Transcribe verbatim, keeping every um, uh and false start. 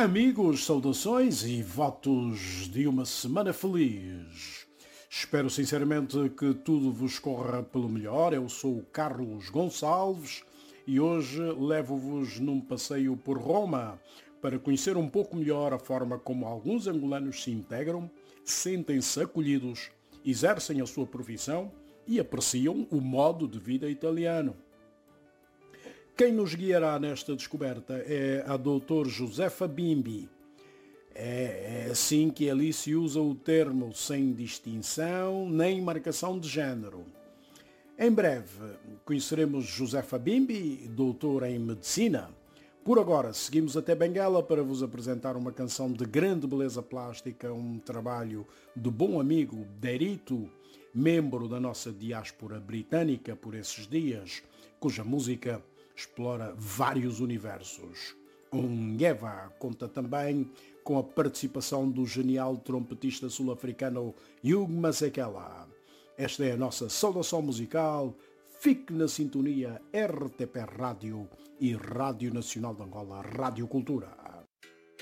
Amigos, saudações e votos de uma semana feliz. Espero sinceramente que tudo vos corra pelo melhor. Eu sou o Carlos Gonçalves e hoje levo-vos num passeio por Roma para conhecer um pouco melhor a forma como alguns angolanos se integram, sentem-se acolhidos, exercem a sua profissão e apreciam o modo de vida italiano. Quem nos guiará nesta descoberta é a doutor Josefa Bimbi. É, é assim que ali se usa o termo sem distinção nem marcação de género. Em breve conheceremos Josefa Bimbi, doutora em medicina. Por agora, seguimos até Benguela para vos apresentar uma canção de grande beleza plástica, um trabalho do bom amigo Derito, membro da nossa diáspora britânica por esses dias, cuja música explora vários universos. Um Eva conta também com a participação do genial trompetista sul-africano Hugh Masekela. Esta é a nossa saudação musical. Fique na sintonia R T P Rádio e Rádio Nacional de Angola, Rádio Cultura.